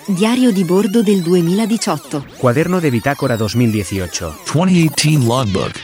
Diario di bordo del 2018. Cuaderno de bitácora 2018. 2018 Logbook.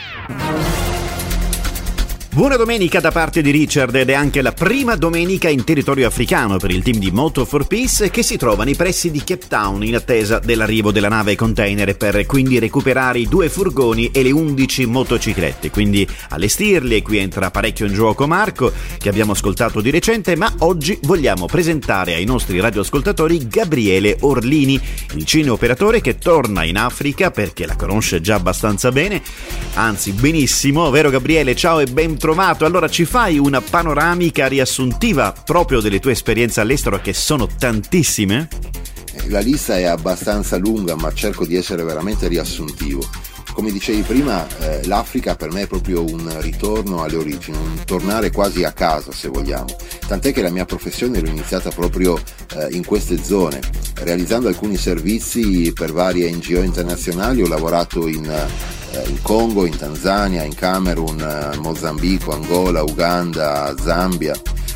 Buona domenica da parte di Richard, ed è anche la prima domenica in territorio africano per il team di Moto for Peace, che si trova nei pressi di Cape Town in attesa dell'arrivo della nave container per quindi recuperare i 2 furgoni e le 11 motociclette, quindi allestirli. E qui entra parecchio in gioco Marco, che abbiamo ascoltato di recente, ma oggi vogliamo presentare ai nostri radioascoltatori Gabriele Orlini, il cineoperatore che torna in Africa perché la conosce già abbastanza bene, anzi benissimo, vero Gabriele? Ciao e ben trovato. Allora, ci fai una panoramica riassuntiva proprio delle tue esperienze all'estero, che sono tantissime? La lista è abbastanza lunga, ma cerco di essere veramente riassuntivo. Come dicevi prima, l'Africa per me è proprio un ritorno alle origini, un tornare quasi a casa, se vogliamo. Tant'è che la mia professione l'ho iniziata proprio in queste zone, realizzando alcuni servizi per varie NGO internazionali. Ho lavorato in Congo, in Tanzania, in Camerun, Mozambico, Angola, Uganda, Zambia.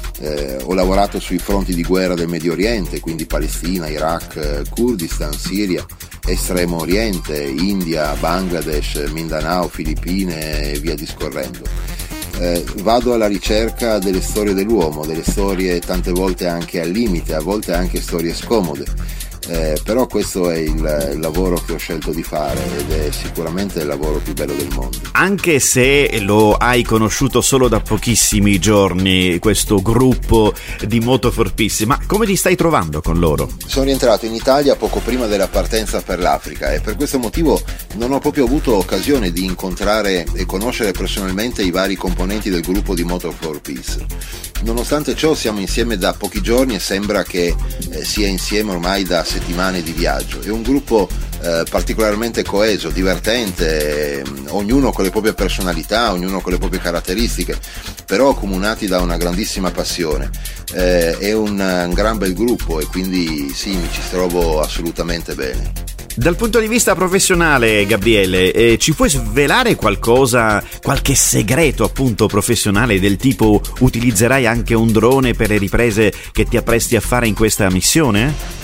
Ho lavorato sui fronti di guerra del Medio Oriente, quindi Palestina, Iraq, Kurdistan, Siria, Estremo Oriente, India, Bangladesh, Mindanao, Filippine e via discorrendo. Vado alla ricerca delle storie dell'uomo, delle storie tante volte anche al limite, a volte anche storie scomode. Però questo è il lavoro che ho scelto di fare, ed è sicuramente il lavoro più bello del mondo. Anche se lo hai conosciuto solo da pochissimi giorni, questo gruppo di Moto for Peace, ma come ti stai trovando con loro? Sono rientrato in Italia poco prima della partenza per l'Africa e per questo motivo non ho proprio avuto occasione di incontrare e conoscere personalmente i vari componenti del gruppo di Moto for Peace. Nonostante ciò siamo insieme da pochi giorni e sembra che sia insieme ormai da settimane di viaggio. È un gruppo particolarmente coeso, divertente, ognuno con le proprie personalità, ognuno con le proprie caratteristiche, però accomunati da una grandissima passione. È un gran bel gruppo e quindi sì, mi ci trovo assolutamente bene. Dal punto di vista professionale, Gabriele, ci puoi svelare qualcosa, qualche segreto appunto professionale, del tipo utilizzerai anche un drone per le riprese che ti appresti a fare in questa missione?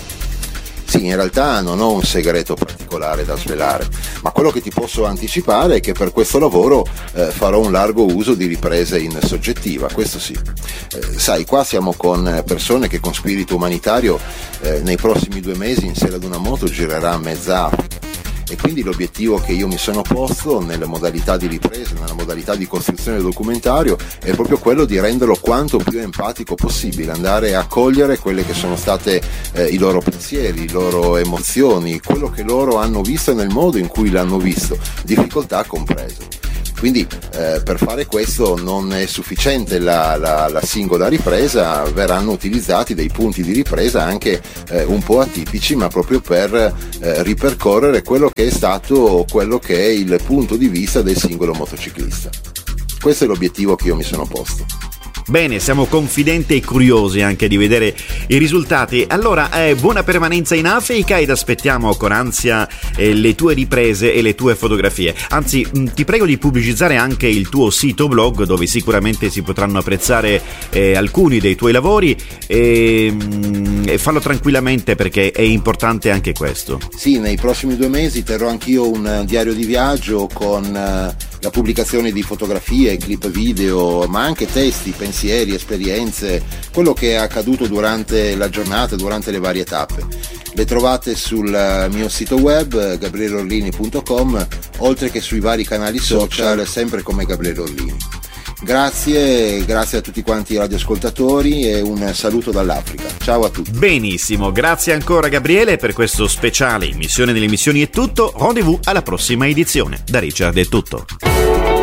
Sì, in realtà non ho un segreto particolare da svelare, ma quello che ti posso anticipare è che per questo lavoro farò un largo uso di riprese in soggettiva, questo sì. Sai, qua siamo con persone che con spirito umanitario nei prossimi 2 mesi in sella ad una moto girerà mezza Africa. E quindi l'obiettivo che io mi sono posto nelle modalità di ripresa, nella modalità di costruzione del documentario, è proprio quello di renderlo quanto più empatico possibile, andare a cogliere quelle che sono state i loro pensieri, le loro emozioni, quello che loro hanno visto e nel modo in cui l'hanno visto, difficoltà comprese. Quindi per fare questo non è sufficiente la singola ripresa, verranno utilizzati dei punti di ripresa anche un po' atipici, ma proprio per ripercorrere quello che è stato, quello che è il punto di vista del singolo motociclista. Questo è l'obiettivo che io mi sono posto. Bene, siamo confidenti e curiosi anche di vedere i risultati. Allora, buona permanenza in Africa ed aspettiamo con ansia le tue riprese e le tue fotografie. Anzi, ti prego di pubblicizzare anche il tuo sito blog, dove sicuramente si potranno apprezzare alcuni dei tuoi lavori, e fallo tranquillamente perché è importante anche questo. Sì, nei prossimi 2 mesi terrò anch'io un diario di viaggio con la pubblicazione di fotografie, clip video, ma anche testi, pensieri, esperienze, quello che è accaduto durante la giornata, durante le varie tappe. Le trovate sul mio sito web gabrieleorlini.com, oltre che sui vari canali social, sempre come Gabriele Orlini. Grazie a tutti quanti i radioascoltatori e un saluto dall'Africa. Ciao a tutti. Benissimo, grazie ancora Gabriele per questo speciale. Missione delle missioni è tutto, rendezvous alla prossima edizione. Da Richard è tutto.